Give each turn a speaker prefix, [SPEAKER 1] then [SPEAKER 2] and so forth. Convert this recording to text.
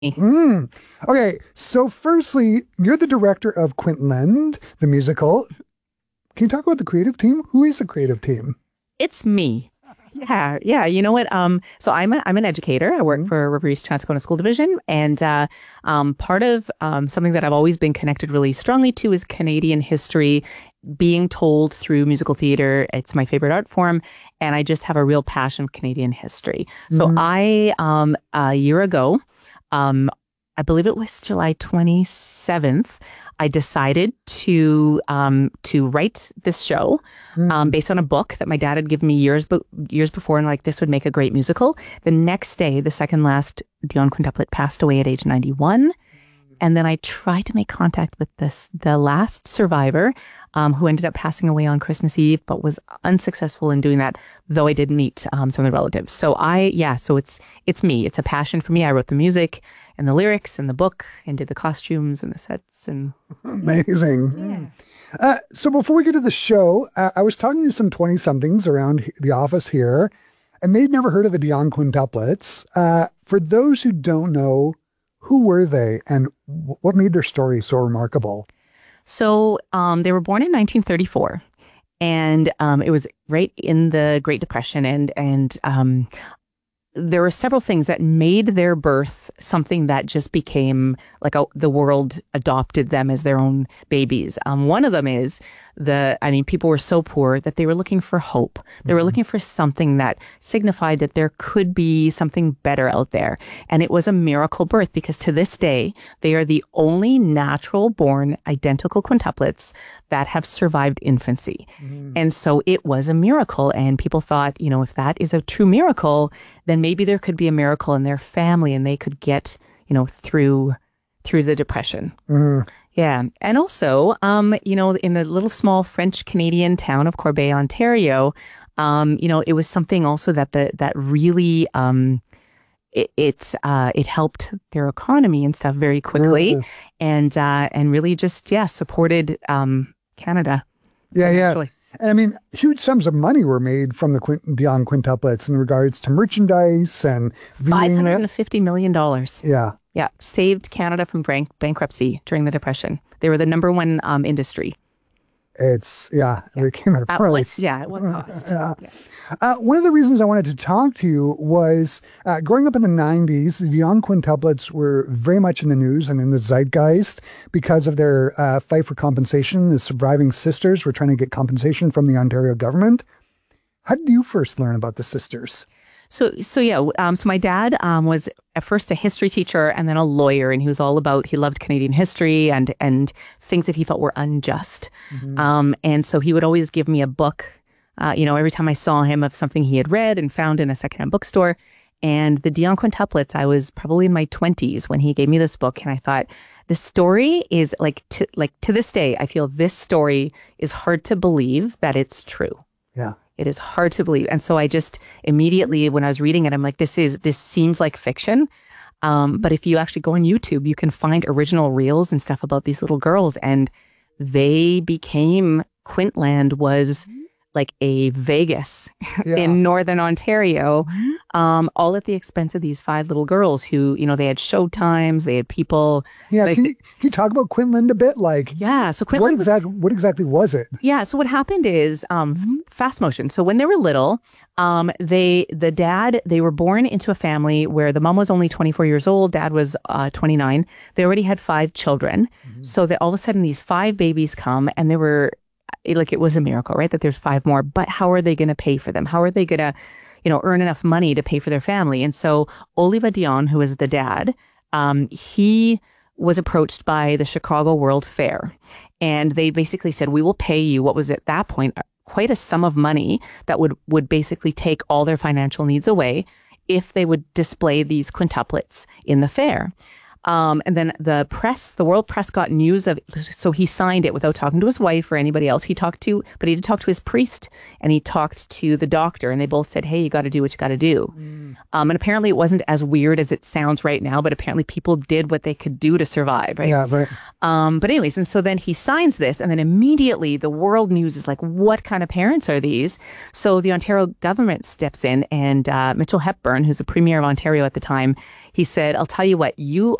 [SPEAKER 1] Mm. Okay, so firstly, you're the director of Quintland, the musical. Can you talk about the creative team? Who is the creative team?
[SPEAKER 2] It's me. Yeah, yeah. You know what? So I'm an educator. I work
[SPEAKER 1] Mhm.
[SPEAKER 2] for River East Transcona School Division, and part of something that I've always been connected really strongly to is Canadian history being told through musical theater. It's my favorite art form, and I just have a real passion of Canadian history. So
[SPEAKER 1] Mhm.
[SPEAKER 2] I a year ago, um, I believe it was July 27th, I decided to write this show
[SPEAKER 1] Mhm.
[SPEAKER 2] based on a book that my dad had given me years before, and like this would make a great musical. The next day, the second last Dion quintuplet passed away at age 91. And then I tried to make contact with the last survivor, who ended up passing away on Christmas Eve, but was unsuccessful in doing that, though I did meet some of the relatives. So it's me. It's a passion for me. I wrote the music and the lyrics and the book and did the costumes and the sets and
[SPEAKER 1] Amazing.
[SPEAKER 2] yeah.
[SPEAKER 1] So before we get to the show, I was talking to some 20 somethings around the office here, and they'd never heard of the Dion quintuplets. For those who don't know, who were they and what made their story so remarkable?
[SPEAKER 2] So they were born in 1934, and it was right in the Great Depression, and there were several things that made their birth something that just became like the world adopted them as their own babies. One of them is people were so poor that they were looking for hope. They were
[SPEAKER 1] Mhm.
[SPEAKER 2] looking for something that signified that there could be something better out there. And it was a miracle birth because to this day, they are the only natural born identical quintuplets that have survived infancy.
[SPEAKER 1] Mhm.
[SPEAKER 2] And so it was a miracle. And people thought, if that is a true miracle, then maybe there could be a miracle in their family and they could get, through the depression.
[SPEAKER 1] Mhm.
[SPEAKER 2] Yeah. And also, in the little small French Canadian town of Corbeil, Ontario, it was something also that really it helped their economy and stuff very quickly,
[SPEAKER 1] Mhm.
[SPEAKER 2] and really just supported Canada
[SPEAKER 1] Yeah, yeah.
[SPEAKER 2] financially.
[SPEAKER 1] And I mean, huge sums of money were made from the Dion quintuplets in regards to merchandise and viewing.
[SPEAKER 2] $550 million.
[SPEAKER 1] Yeah,
[SPEAKER 2] Yeah, saved Canada from bankruptcy during the Depression. They were the number one industry.
[SPEAKER 1] it
[SPEAKER 2] Yeah.
[SPEAKER 1] became a
[SPEAKER 2] At what?
[SPEAKER 1] price.
[SPEAKER 2] Yeah, at what cost?
[SPEAKER 1] Yeah.
[SPEAKER 2] Yeah.
[SPEAKER 1] One of the reasons I wanted to talk to you was growing up in the 90s, the young quintuplets were very much in the news and in the zeitgeist because of their fight for compensation. The surviving sisters were trying to get compensation from the Ontario government. How did you first learn about the sisters?
[SPEAKER 2] So my dad was at first a history teacher and then a lawyer, and he loved Canadian history and things that he felt were unjust.
[SPEAKER 1] Mhm.
[SPEAKER 2] And so he would always give me a book, every time I saw him of something he had read and found in a secondhand bookstore. And the Dion quintuplets, I was probably in my 20s when he gave me this book, and I thought, this story is to this day, I feel this story is hard to believe that it's true.
[SPEAKER 1] Yeah.
[SPEAKER 2] It is hard to believe. And so I just immediately, when I was reading it, I'm like, this seems like fiction. But if you actually go on YouTube, you can find original reels and stuff about these little girls. And Quintland was like a Vegas
[SPEAKER 1] Yeah.
[SPEAKER 2] in Northern Ontario,
[SPEAKER 1] Mhm.
[SPEAKER 2] all at the expense of these five little girls who, they had show times, they had people
[SPEAKER 1] Yeah.
[SPEAKER 2] like,
[SPEAKER 1] Can you talk about Quinlan a bit? Like,
[SPEAKER 2] yeah. So Quintland was.
[SPEAKER 1] what exactly was it?
[SPEAKER 2] Yeah. So what happened is fast motion. So when they were little, they were born into a family where the mom was only 24 years old, dad was 29. They already had five children.
[SPEAKER 1] Mhm.
[SPEAKER 2] So that all of a sudden these five babies come, and they were it was a miracle, right? That there's five more. But how are they going to pay for them? How are they going to, earn enough money to pay for their family? And so Oliva Dion, who is the dad, he was approached by the Chicago World Fair. And they basically said, we will pay you what was at that point quite a sum of money that would basically take all their financial needs away if they would display these quintuplets in the fair. And then the world press got news of, so he signed it without talking to his wife or anybody else. He did talk to his priest and he talked to the doctor, and they both said, hey, you got to do what you got to do. And apparently it wasn't as weird as it sounds right now, but apparently people did what they could do to survive, right?
[SPEAKER 1] Yeah, right.
[SPEAKER 2] But anyways, and so then he signs this, and then immediately the world news is like, what kind of parents are these? So the Ontario government steps in, and Mitchell Hepburn, who's the premier of Ontario at the time, he said, I'll tell you what,